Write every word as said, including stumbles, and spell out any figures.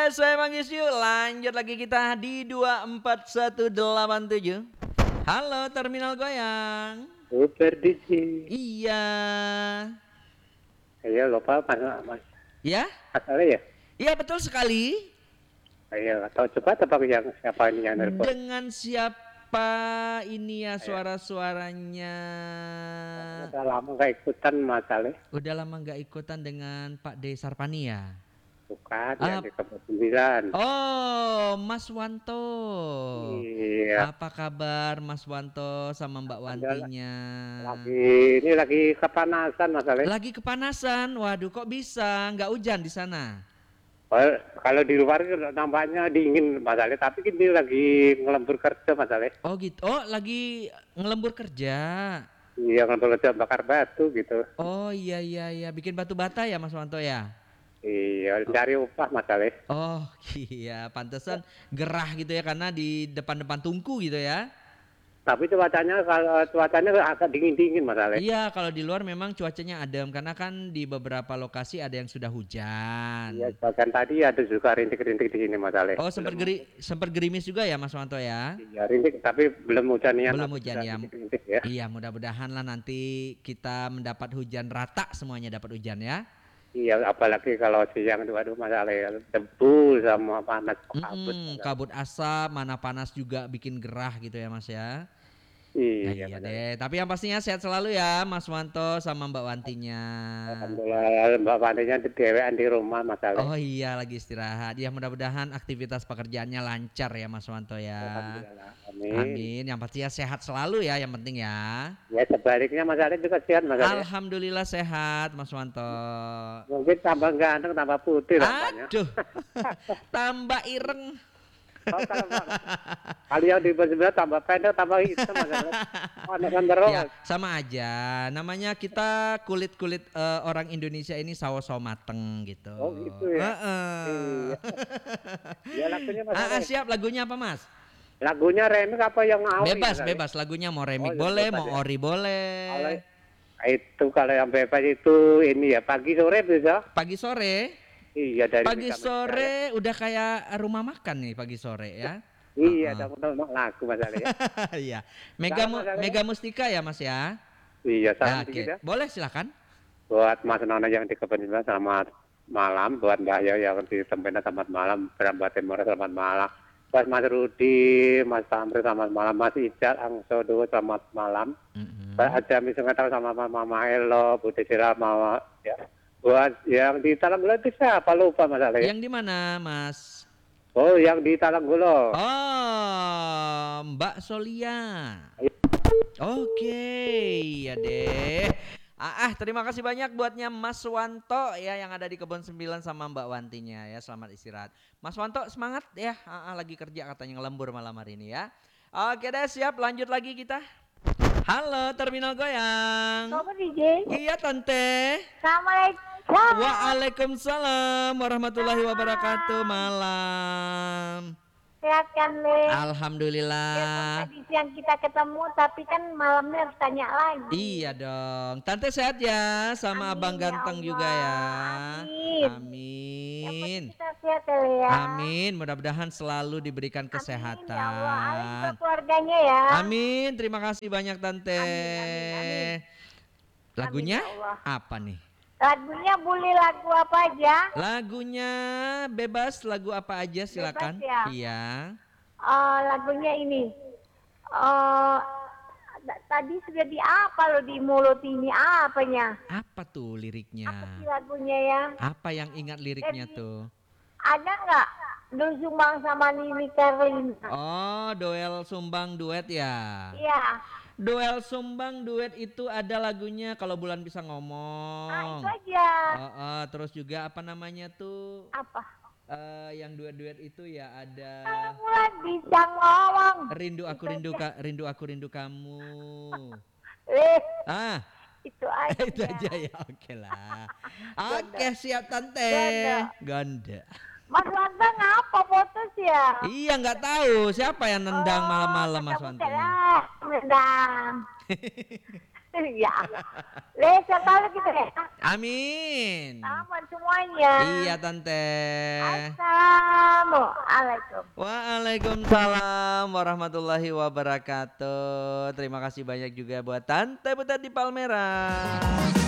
saya manggis yuk. Lanjut lagi kita di dua empat satu delapan tujuh. Halo Terminal Goyang. Super D J. Iya. Iya lupa mas, mas. Ya? Asalnya ya? Iya betul sekali. Iya tahu cepat apa yang siapa ini yang nelpon? Dengan siapa ini ya suara-suaranya? Udah lama nggak ikutan Mas Ale. Udah lama nggak ikutan dengan Pak D Sarpani ya? Bukan Ah, yang di Kebun Sembilan. Oh, Mas Wanto. Iya. Apa kabar Mas Wanto sama Mbak Wantinya? Lagi ini lagi kepanasan Mas Ale. Lagi kepanasan. Waduh, kok bisa? Nggak hujan di sana? Oh, kalau di luar itu nampaknya dingin Mas Ale, tapi ini lagi ngelembur kerja Mas Ale. Oh gitu. Oh, lagi ngelembur kerja. Iya, ngelembur kerja bakar batu gitu. Oh iya iya iya, bikin batu bata ya Mas Wanto ya? Iya, cari upah Mas Ale. Oh iya, pantesan gerah gitu ya karena di depan-depan tungku gitu ya. Tapi cuacanya kalau cuacanya agak dingin-dingin Mas Ale. Iya, kalau di luar memang cuacanya adem karena kan di beberapa lokasi ada yang sudah hujan. Iya, bahkan tadi ada juga rintik-rintik di sini Mas Ale. Oh, sempat geri, sempat gerimis juga ya Mas Wanto ya? Iya, rintik tapi belum hujannya. Belum hujan ya. Rintik-rintik ya. Iya, mudah-mudahan lah nanti kita mendapat hujan rata, semuanya dapat hujan ya. Iya, apalagi kalau siang itu aduh Mas Ale, debu sama panas kabut. Mm-mm, kabut asap, mana panas juga bikin gerah gitu ya Mas ya. Iya, Ya, iya Mas Ale. deh, tapi yang pastinya sehat selalu ya Mas Wanto sama Mbak Wantinya. Alhamdulillah Mbak Pandinya di dewean di rumah Mas Ale. Oh iya, lagi istirahat. Ya mudah-mudahan aktivitas pekerjaannya lancar ya Mas Wanto ya. Alhamdulillah. Amin. Amin. Yang pastinya sehat selalu ya, yang penting ya. Ya sebaliknya Mas Ale juga sehat Mas Ale. Alhamdulillah sehat Mas Wanto. Mungkin tambah ganteng, tambah putih rasanya. Aduh, tambah ireng. Oh, kalau, kalau yang di sebelah tambah pendek, tambah hitam Mas Ale. Panas terus. Ya sama aja. Namanya kita kulit-kulit eh, orang Indonesia ini sawo-sawo mateng gitu. Oh gitu ya. Heeh. Iya. Ya lagunya Mas Ah, Ale. ah, siap lagunya apa Mas? Lagunya remix apa yang awal? Bebas, bebas. Lagunya mau remix Oh, ya, boleh, bebas mau ya. ori boleh. Kalau itu kalau yang bebas itu ini ya pagi sore bisa? Pagi sore, Iya dari pagi Mega sore udah kayak rumah makan nih pagi sore ya. Mustika. Iya, Uh-uh. tahu lagu Mas Ale ya. Iya, Mega Salam, Mu- Mas Ale. Mega Mustika ya Mas ya. Iya, Ya, salam oke, dikit ya. boleh silakan. Buat Mas Nona yang di Kebun Sebelah selamat malam, buat Mbak Yo yang di Tempena selamat malam, Berambat Timur selamat malam. Buat Mas Rudi, Mas Tamri selamat malam, Mas Ijal Angsodo selamat malam. Mm-mm. Buat Ajami Sungatau sama Mama Elo, Budi Sira Mama ya. Buat yang di Talanggolo itu siapa lupa Mas Ale? Yang di mana Mas? Oh, yang di Talanggolo. Oh, Mbak Solia. Oke, ya deh. Ah, ah, terima kasih banyak buatnya Mas Wanto ya yang ada di Kebun Sembilan sama Mbak Wantinya ya. Selamat istirahat. Mas Wanto semangat ya. Ah, ah, lagi kerja katanya ngelembur malam hari ini ya. Oke deh, siap lanjut lagi kita. Halo Terminal Goyang. Bapak D J. Iya Tante. Assalamualaikum. Waalaikumsalam warahmatullahi wabarakatuh. Malam. Sehat kan, Le? Alhamdulillah. Tadi siang kita ketemu, tapi kan malamnya harus tanya lagi. Iya dong. Tante sehat ya sama Amin, Abang ya ganteng Allah. juga ya. Amin. Yang Amin. penting kita sehat ya, Le ya. Amin. Mudah-mudahan selalu diberikan Amin, ya Allah. Amin kesehatan. untuk keluarganya ya. Amin. Terima kasih banyak Tante. Amin, amin, amin. Lagunya Amin, ya Allah. apa nih? Lagunya boleh lagu apa aja? Lagunya bebas, lagu apa aja silakan. ya? Iya. Eh, lagunya ini. Eh, t- tadi sudah di apa lo di mulut ini apanya? Apa tuh Apa liriknya? sih lagunya ya? Apa yang ingat liriknya Eh, tuh? Ada nggak Dul Sumbang sama Nini Carlina? Oh, Doel Sumbang duet ya. Iya. Doel Sumbang duet itu ada lagunya Kalau Bulan Bisa Nah, Ngomong. itu aja. Oh, oh, terus juga apa namanya tuh Apa? eh, yang duet-duet itu ya ada Bulan bisa ngomong. Rindu Aku Rindu Ka- Rindu Aku Rindu Kamu. Eh, Ah, itu aja. itu aja ya. Oke lah. Oke, siap Tante. Ganda. Ganda. Mas Wanda ngapa putus ya? Iya, nggak tahu siapa yang nendang malam-malam Mas ketemu Wanto. lah, nendang. Ya. Le, sekali kita ya. Amin. Aman semuanya. Iya Tante. Assalam. Assalamualaikum. Waalaikumsalam warahmatullahi wabarakatuh. Terima kasih banyak juga buat Tante Butet di Palmerah.